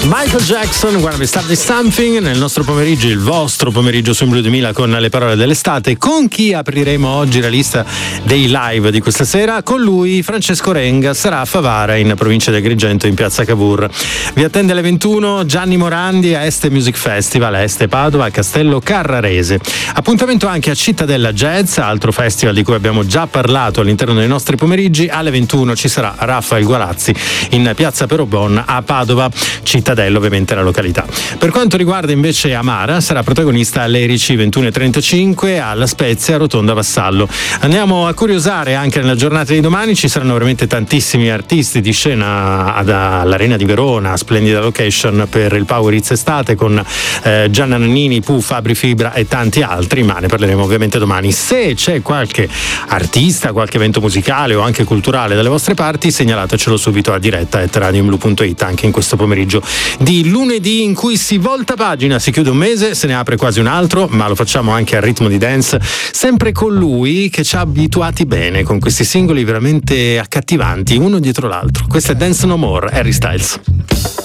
Michael Jackson, Wanna Be Starting Something, nel nostro pomeriggio, il vostro pomeriggio su Blue 2000 con le parole dell'estate. Con chi apriremo oggi la lista dei live di questa sera? Con lui, Francesco Renga, sarà a Favara in provincia di Agrigento in piazza Cavour. Vi attende alle 21 Gianni Morandi a Este Music Festival a Este Padova a Castello Carrarese. Appuntamento anche a Cittadella Jazz, altro festival di cui abbiamo già parlato all'interno dei nostri pomeriggi. Alle 21 ci sarà Raffaele Guarazzi in piazza Perobon a Padova, Cittadella ovviamente la località. Per quanto riguarda invece Amara, sarà protagonista alle Erici 21:35 alla Spezia Rotonda Vassallo. Andiamo a curiosare anche nella giornata di domani, ci saranno veramente tantissimi artisti di scena all'Arena di Verona, splendida location per il Power Hits estate con Gianna Nannini, Pooh, Fabri Fibra e tanti altri, ma ne parleremo ovviamente domani. Se c'è qualche artista, qualche evento musicale o anche culturale dalle vostre parti, segnalatecelo subito a diretta@radioblue.it anche in questo pomeriggio di lunedì in cui si volta pagina, si chiude un mese, se ne apre quasi un altro, ma lo facciamo anche al ritmo di dance, sempre con lui che ci ha abituati bene con questi singoli veramente accattivanti uno dietro l'altro. Questo è Dance No More, Harry Styles.